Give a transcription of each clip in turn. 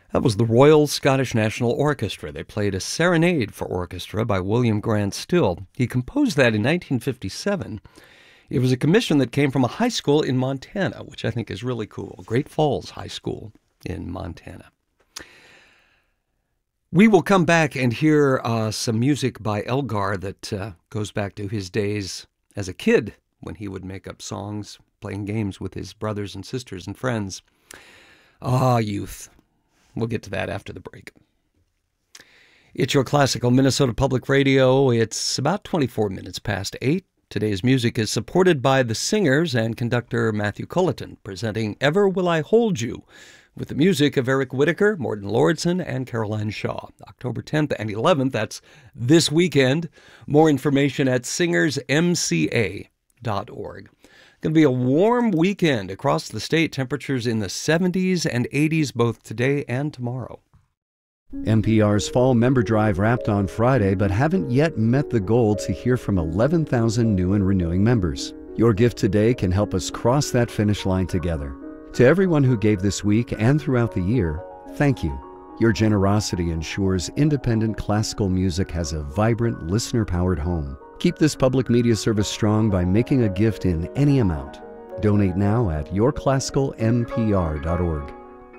That was the Royal Scottish National Orchestra. They played a serenade for orchestra by William Grant Still. He composed that in 1957. It was a commission that came from a high school in Montana, which I think is really cool. Great Falls High School in Montana. We will come back and hear some music by Elgar that goes back to his days as a kid when he would make up songs, playing games with his brothers and sisters and friends. Youth. We'll get to that after the break. It's your classical Minnesota Public Radio. It's about 24 minutes past 8. Today's music is supported by the singers and conductor Matthew Culleton, presenting Ever Will I Hold You, with the music of Eric Whitacre, Morton Lordson, and Caroline Shaw. October 10th and 11th, that's this weekend. More information at singersmca.org. Going to be a warm weekend across the state. Temperatures in the 70s and 80s both today and tomorrow. NPR's Fall Member Drive wrapped on Friday, but haven't yet met the goal to hear from 11,000 new and renewing members. Your gift today can help us cross that finish line together. To everyone who gave this week and throughout the year, thank you. Your generosity ensures independent classical music has a vibrant, listener-powered home. Keep this public media service strong by making a gift in any amount. Donate now at yourclassicalmpr.org.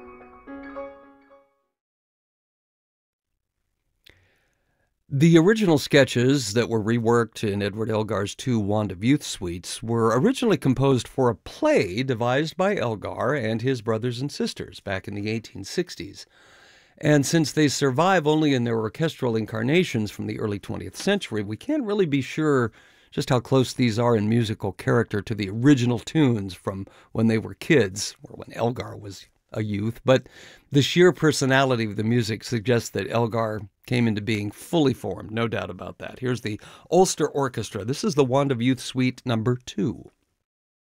The original sketches that were reworked in Edward Elgar's 2 Wand of Youth suites were originally composed for a play devised by Elgar and his brothers and sisters back in the 1860s. And since they survive only in their orchestral incarnations from the early 20th century, we can't really be sure just how close these are in musical character to the original tunes from when they were kids, or when Elgar was a youth. But the sheer personality of the music suggests that Elgar came into being fully formed, no doubt about that. Here's the Ulster Orchestra. This is the Wand of Youth Suite number 2.